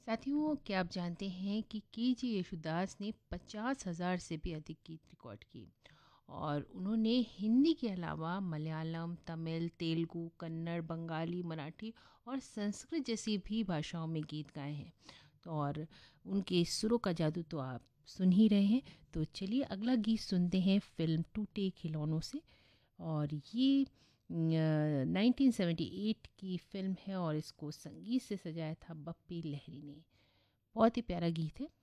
साथियों, क्या आप जानते हैं कि के जी येशुदास ने 50,000 से भी अधिक गीत रिकॉर्ड किए और उन्होंने हिंदी के अलावा मलयालम, तमिल, तेलुगु, कन्नड़, बंगाली, मराठी और संस्कृत जैसी भी भाषाओं में गीत गाए हैं। तो और उनके सुरों का जादू तो आप सुन ही रहे हैं। तो चलिए अगला गीत सुनते हैं फिल्म टूटे खिलौनों से। और ये 1978 की फिल्म है और इसको संगीत से सजाया था बप्पी लहरी ने। बहुत ही प्यारा गीत है।